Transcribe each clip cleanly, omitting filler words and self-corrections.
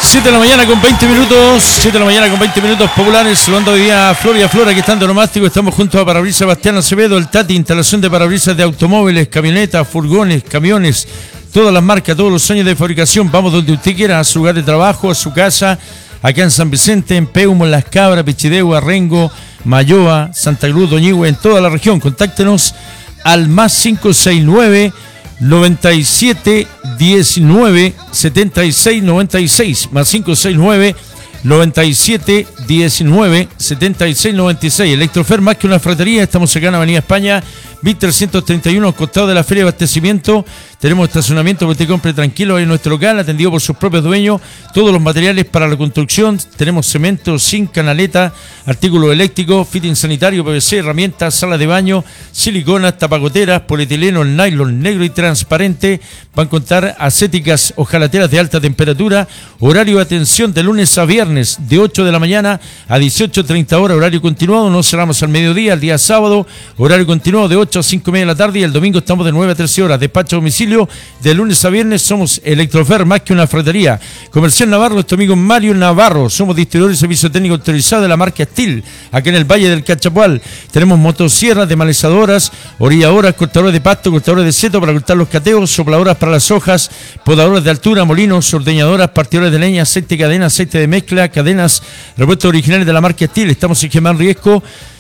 7 de la mañana con 20 minutos, 7 de la mañana con 20 minutos populares, saludando hoy día a Flor y a Flora, que están de Nomástico. Estamos junto a Parabrisas Sebastián Acevedo, el Tati, instalación de parabrisas de automóviles, camionetas, furgones, camiones, todas las marcas, todos los años de fabricación. Vamos donde usted quiera, a su lugar de trabajo, a su casa, acá en San Vicente, en Peumo, en Las Cabras, Pichidegua, Rengo, Mayoa, Santa Cruz, Doñihue, en toda la región. Contáctenos al más 569 97 19 76 96, más 569 97 19 76 96. Electrofer, más que una fratería. Estamos acá en Avenida España, 1331, al costado de la Feria de Abastecimiento. Tenemos estacionamiento para que usted compre tranquilo ahí en nuestro local, atendido por sus propios dueños. Todos los materiales para la construcción. Tenemos cemento, zinc, canaleta, artículos eléctricos, fitting sanitario, PVC, herramientas, salas de baño, siliconas, tapacoteras, polietileno, nylon negro y transparente. Van a contar acéticas, hojalateras de alta temperatura. Horario de atención de lunes a viernes, de 8 de la mañana a 18:30 horas. Horario continuado, no cerramos al mediodía. El día sábado, horario continuado de 8 a 5:30 de la tarde. Y el domingo estamos de 9 a 13 horas. Despacho a domicilio de lunes a viernes. Somos Electrofer, más que una fratería. Comercial Navarro, nuestro amigo Mario Navarro. Somos distribuidores de servicio técnico autorizado de la marca Steel, aquí en el Valle del Cachapual. Tenemos motosierras, desmalezadoras, orilladoras, cortadores de pasto, cortadores de seto para cortar los cateos, sopladoras para las hojas, podadoras de altura, molinos, ordeñadoras, partidores de leña, aceite de cadena, aceite de mezcla, cadenas, repuestos originales de la marca Steel. Estamos en Germán Riesco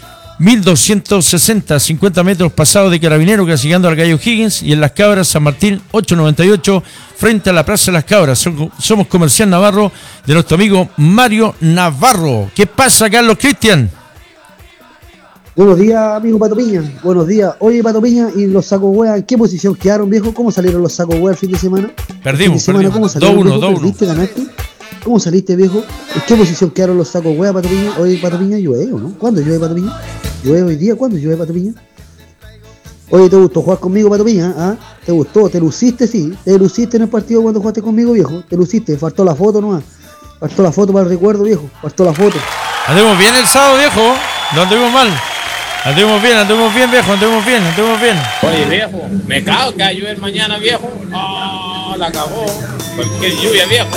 1260, 50 metros pasado de Carabinero, casi llegando al Gallo Higgins, y en Las Cabras, San Martín 898, frente a la Plaza de Las Cabras. Somos Comercial Navarro, de nuestro amigo Mario Navarro. ¿Qué pasa, Carlos Cristian? Buenos días, amigo Pato Piña. Buenos días. Oye, Pato Piña, ¿y los sacos hueá en qué posición quedaron, viejo? ¿Cómo salieron los sacos hueá el fin de semana? Perdimos. 2-1. ¿Perdiste, ganaste? ¿Cómo saliste, viejo? ¿En qué posición quedaron los sacos hueá, Pato Piña? Oye, Pato Piña, ¿llueve o no? ¿Cuándo llueve, Pato Piña? ¿Llueve hoy día? ¿Cuándo llueve, Pato Piña? Oye, ¿te gustó jugar conmigo, Pato Piña? ¿Ah? ¿Te gustó? ¿Te luciste? Sí. ¿Te luciste en el partido cuando jugaste conmigo, viejo? ¿Te luciste? Faltó la foto nomás. Faltó la foto para el recuerdo, viejo. Faltó la foto. Andemos bien el sábado, viejo. No andemos mal. Andemos bien, viejo. Andemos bien. Oye, viejo, me cago que va a llover mañana, viejo. Oh, la cagó. Cualquier lluvia, viejo.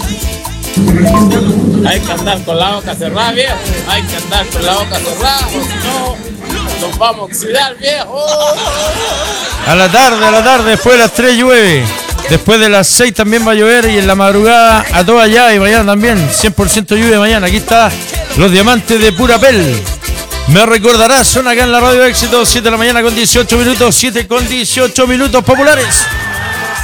Hay que andar con la boca cerrada, viejo. Hay que andar con la boca cerrada, o si no, nos vamos a oxidar, viejo. A la tarde, después de las 3 llueve. Después de las 6 también va a llover, y en la madrugada a toda allá, y mañana también, 100% lluvia mañana. Aquí está los diamantes de Purapel. Me recordarás, son acá en la Radio Éxito, 7 de la mañana con 18 minutos, 7 con 18 minutos populares.